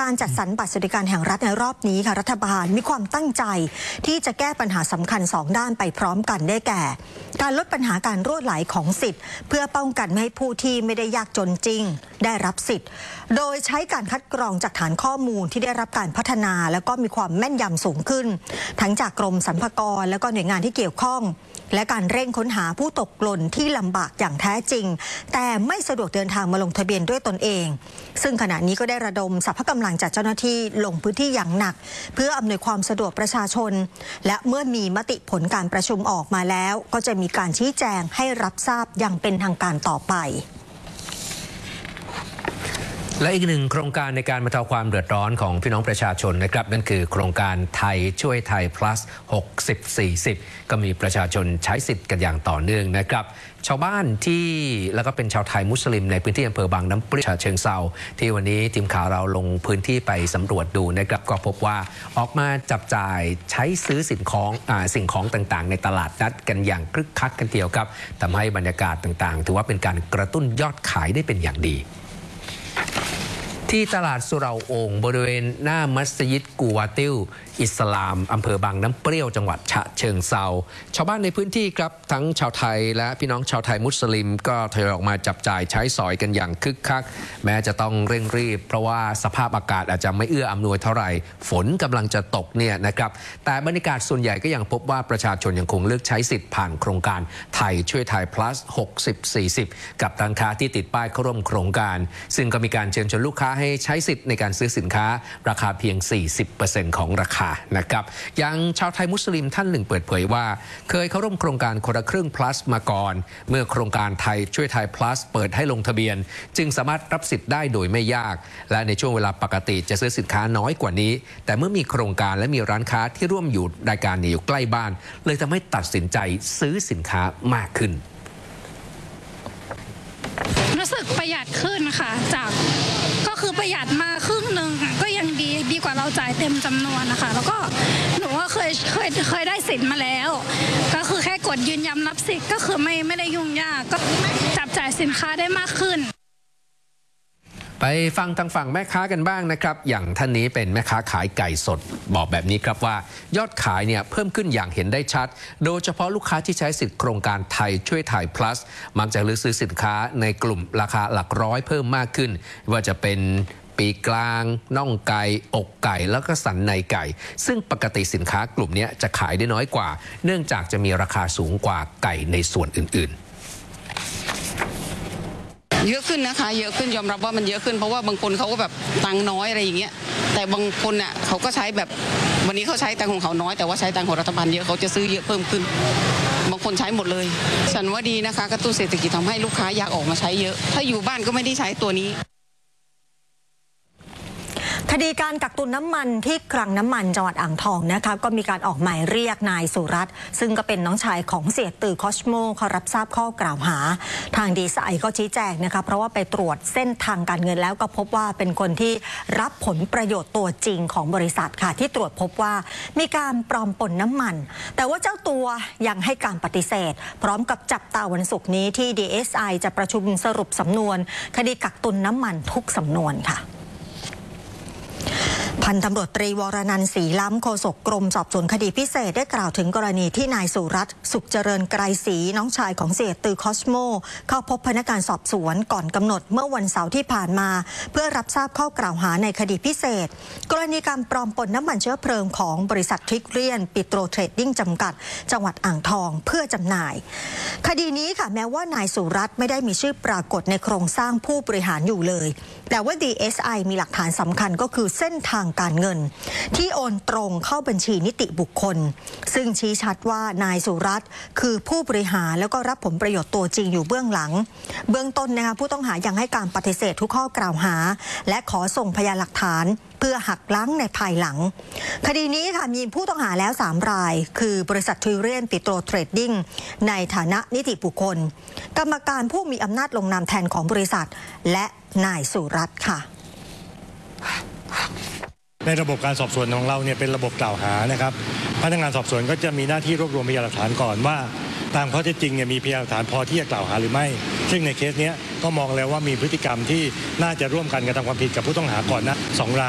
การจัดสรรบัตรสวัสดิการแห่งรัฐในรอบนี้ค่ะรัฐบาลมีความตั้งใจที่จะแก้ปัญหาสำคัญ2ด้านไปพร้อมกันได้แก่การลดปัญหาการรั่วไหลของสิทธิ์เพื่อป้องกันไม่ให้ผู้ที่ไม่ได้ยากจนจริงได้รับสิทธิ์โดยใช้การคัดกรองจากฐานข้อมูลที่ได้รับการพัฒนาแล้วก็มีความแม่นยำสูงขึ้นทั้งจากกรมสรรพากรและก็หน่วยงานที่เกี่ยวข้องและการเร่งค้นหาผู้ตกหล่นที่ลำบากอย่างแท้จริงแต่ไม่สะดวกเดินทางมาลงทะเบียนด้วยตนเองซึ่งขณะนี้ก็ได้ระดมสรรพกำลังจากเจ้าหน้าที่ลงพื้นที่อย่างหนักเพื่ออำนวยความสะดวกประชาชนและเมื่อมีมติผลการประชุมออกมาแล้วก็จะมีการชี้แจงให้รับทราบอย่างเป็นทางการต่อไปและอีกหนึ่งโครงการในการบรรเทาความเดือดร้อนของพี่น้องประชาชนนะครับนั่นคือโครงการไทยช่วยไทย plus 60-40 ก็มีประชาชนใช้สิทธิ์กันอย่างต่อเนื่องนะครับชาวบ้านที่แล้วก็เป็นชาวไทยมุสลิมในพื้นที่อำเภอบางน้ำเปรี้ยวฉะเชิงเทราที่วันนี้ทีมข่าวเราลงพื้นที่ไปสำรวจดูนะครับก็พบว่าออกมาจับจ่ายใช้ซื้อสิ่งของต่างๆในตลาดนัดกันอย่างคึกคักกันเดียวครับทำให้บรรยากาศต่างๆถือว่าเป็นการกระตุ้นยอดขายได้เป็นอย่างดีที่ตลาดสุเหร่าโอ่งบริเวณหน้ามัสยิดกูวาติลอิสลามอำเภอบางน้ำเปรี้ยวจังหวัดฉะเชิงเทราชาวบ้านในพื้นที่ครับทั้งชาวไทยและพี่น้องชาวไทยมุสลิมก็ทยอยออกมาจับจ่ายใช้สอยกันอย่างคึกคักแม้จะต้องเร่งรีบเพราะว่าสภาพอากาศอาจจะไม่เอื้ออำนวยเท่าไหร่ฝนกำลังจะตกเนี่ยนะครับแต่บรรยากาศส่วนใหญ่ก็ยังพบว่าประชาชนยังคงเลือกใช้สิทธิ์ผ่านโครงการไทยช่วยไทย plus 60-40 กับร้านค้าที่ติดป้ายเข้าร่วมโครงการซึ่งก็มีการเชิญชวนลูกค้าให้ใช้สิทธิ์ในการซื้อสินค้าราคาเพียง 40% ของราคานะครับอย่างชาวไทยมุสลิมท่านหนึ่งเปิดเผยว่าเคยเข้าร่วมโครงการคนละครึ่ง plus มาก่อนเมื่อโครงการไทยช่วยไทย plus เปิดให้ลงทะเบียนจึงสามารถรับสิทธิ์ได้โดยไม่ยากและในช่วงเวลาปกติจะซื้อสินค้าน้อยกว่านี้แต่เมื่อมีโครงการและมีร้านค้าที่ร่วมอยู่รายการนี้อยู่ใกล้บ้านเลยทำให้ตัดสินใจซื้อสินค้ามากขึ้นรู้สึกประหยัดขึ้นค่ะจากก็คือประหยัดมาครึ่งหนึ่งก็ยังดีกว่าเราจ่ายเต็มจำนวนนะคะแล้วก็หนูก็เคยได้สิทธิ์มาแล้วก็คือแค่กดยืนยันรับสิทธิ์ก็คือไม่ได้ยุ่งยากก็จับจ่ายสินค้าได้มากขึ้นไปฟังทางฝั่งแม่ค้ากันบ้างนะครับอย่างท่านนี้เป็นแม่ค้าขายไก่สดบอกแบบนี้ครับว่ายอดขายเนี่ยเพิ่มขึ้นอย่างเห็นได้ชัดโดยเฉพาะลูกค้าที่ใช้สิทธิ์โครงการไทยช่วยไทย plus มักจะเลือกซื้อสินค้าในกลุ่มราคาหลักร้อยเพิ่มมากขึ้นว่าจะเป็นปีกกลางน่องไก่อกไก่แล้วก็สันในไก่ซึ่งปกติสินค้ากลุ่มนี้จะขายได้น้อยกว่าเนื่องจากจะมีราคาสูงกว่าไก่ในส่วนอื่นๆเยอะขึ้นนะคะเยอะขึ้นยอมรับว่ามันเยอะขึ้นเพราะว่าบางคนเขาก็แบบตังน้อยอะไรอย่างเงี้ยแต่บางคนน่ะเขาก็ใช้แบบวันนี้เขาใช้ตังของเขาน้อยแต่ว่าใช้ตังของรัฐบาลเยอะเขาจะซื้อเยอะเพิ่มขึ้นบางคนใช้หมดเลยฉันว่าดีนะคะกระตุ้นเศรษฐกิจทำให้ลูกค้าอยากออกมาใช้เยอะถ้าอยู่บ้านก็ไม่ได้ใช้ตัวนี้คดีการกักตุนน้ำมันที่คลังน้ำมันจังหวัดอ่างทองนะคะก็มีการออกหมายเรียกนายสุรัตน์ซึ่งก็เป็นน้องชายของเสียตือคอสโมเขารับทราบข้อกล่าวหาทางดีไซน์ก็ชี้แจงนะคะเพราะว่าไปตรวจเส้นทางการเงินแล้วก็พบว่าเป็นคนที่รับผลประโยชน์ตัวจริงของบริษัทค่ะที่ตรวจพบว่ามีการปลอมปนน้ำมันแต่ว่าเจ้าตัวยังให้การปฏิเสธพร้อมกับจับตาวันศุกร์นี้ที่ DSI จะประชุมสรุปสำนวนคดีกักตุนน้ำมันทุกสำนวนค่ะพันตำรวจตรีวรนันท์ศรีล้ำโฆษกกรมสอบสวนคดีพิเศษได้กล่าวถึงกรณีที่นายสุรัตน์สุขเจริญไกรศรีน้องชายของเสียตือคอสโมเข้าพบพนักงานสอบสวนก่อนกำหนดเมื่อวันเสาร์ที่ผ่านมาเพื่อรับทราบข้อกล่าวหาในคดีพิเศษกรณีการปลอมปนน้ำมันเชื้อเพลิงของบริษัททริกเรียนปิโตรเทรดดิ้งจำกัดจังหวัดอ่างทองเพื่อจำหน่ายคดีนี้ค่ะแม้ว่านายสุรัตน์ไม่ได้มีชื่อปรากฏในโครงสร้างผู้บริหารอยู่เลยแต่ว่า DSI มีหลักฐานสำคัญก็คือเส้นทางการเงินที่โอนตรงเข้าบัญชีนิติบุคคลซึ่งชี้ชัดว่านายสุรัตน์คือผู้บริหารแล้วก็รับผลประโยชน์ตัวจริงอยู่เบื้องหลังเบื้องต้นนะคะผู้ต้องหายังให้การปฏิเสธทุกข้อกล่าวหาและขอส่งพยานหลักฐานเพื่อหักล้างในภายหลังคดีนี้ค่ะมีผู้ต้องหาแล้ว3รายคือบริษัททริเรียนปิโตรเทรดดิ้งในฐานะนิติบุคคลกรรมการผู้มีอำนาจลงนามแทนของบริษัทและนายสุรัตน์ค่ะในระบบการสอบสวนของเราเนี่ยเป็นระบบกล่าวหานะครับพนักงานสอบสวนก็จะมีหน้าที่รวบรวมพยานหลักฐานก่อนว่าตามข้อเท็จจริงเนี่ยมีพยานหลักฐานพอที่จะกล่าวหาหรือไม่ซึ่งในเคสนี้ก็มองแล้วว่ามีพฤติกรรมที่น่าจะร่วมกันกระทำความผิดกับผู้ต้องหาก่อนนะ2 ราย